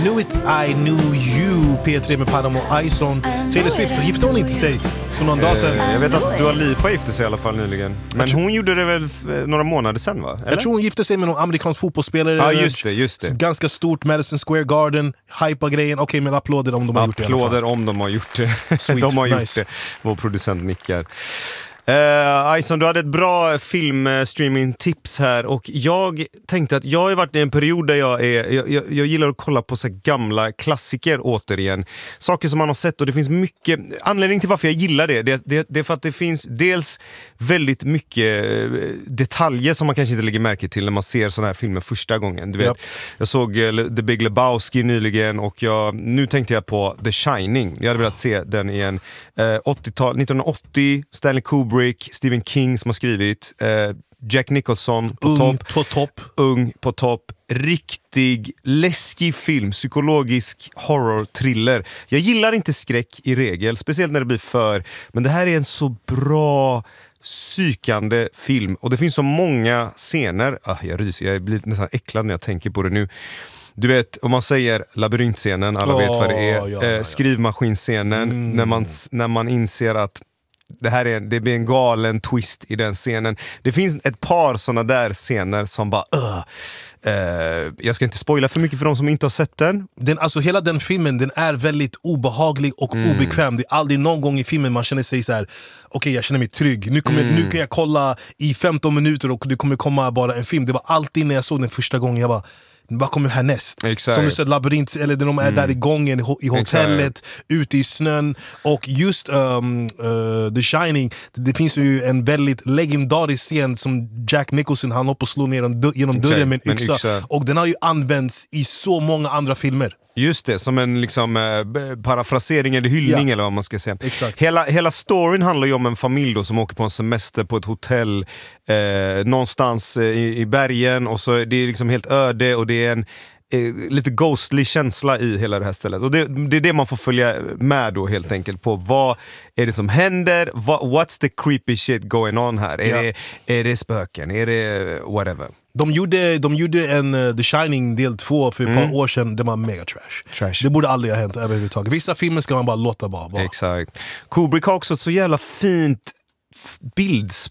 Knew It, I Knew You, P3 med Panama och Ison. Taylor Swift, gifte hon inte sig för någon dag sedan? Jag vet att Dua Lipa gifte sig i alla fall nyligen. Men hon gjorde det väl några månader sedan, va? Eller? Jag tror hon gifte sig med någon amerikansk fotbollsspelare. Ja, just det. Ganska stort, Madison Square Garden, hypa grejen. Okej, men applåder om de har gjort det i alla fall. Applåder om de har gjort det. Sweet, de har gjort nice. det. Vår producent nickar. Ison, du hade ett bra filmstreaming-tips här och jag tänkte att jag har varit i en period där jag gillar att kolla på så gamla klassiker återigen. Saker som man har sett och det finns mycket... Anledningen till varför jag gillar det är för att det finns dels väldigt mycket detaljer som man kanske inte lägger märke till när man ser sådana här filmer första gången. Du vet, jag såg The Big Lebowski nyligen och nu tänkte jag på The Shining. Jag hade velat se den igen. 1980, Stanley Kubrick, Stephen King som har skrivit, Jack Nicholson ung på topp, riktig läskig film, psykologisk horror thriller. Jag gillar inte skräck i regel, speciellt när det blir men det här är en så bra psykande film och det finns så många scener. Jag ryser, jag blir nästan äcklad när jag tänker på det nu. Du vet, om man säger labyrintscenen, alla vet vad det är. Skrivmaskinscenen, när man inser att det blir en galen twist i den scenen. Det finns ett par såna där scener som bara jag ska inte spoila för mycket för de som inte har sett den. Hela den filmen, den är väldigt obehaglig och obekväm. Det är aldrig någon gång i filmen man känner sig så här: okej, jag känner mig trygg. Nu kan jag kolla i 15 minuter och det kommer komma bara en film. Det var alltid när jag såg den första gången, jag bara, vad kommer härnäst? Exakt. Som du säger, labyrint, eller när de är där i gången i hotellet, ute i snön. Och just The Shining, det finns ju en väldigt legendarisk scen som Jack Nicholson, han hoppar och slår ner genom dörren med en yxa. Och den har ju använts i så många andra filmer. Just det, som en liksom, parafrasering eller hyllning eller vad man ska säga. Exakt. Hela storyn handlar ju om en familj då, som åker på en semester på ett hotell någonstans i bergen och så är det liksom helt öde och det är en lite ghostly känsla i hela det här stället. Och det är det man får följa med då helt enkelt på. Vad är det som händer? What's the creepy shit going on här? Är det spöken? Är det whatever? De gjorde en The Shining del 2 för ett par år sedan. Det var mega trash. Det borde aldrig ha hänt överhuvudtaget. Vissa filmer ska man bara låta vara. Exakt. Kubrick har också så jävla fint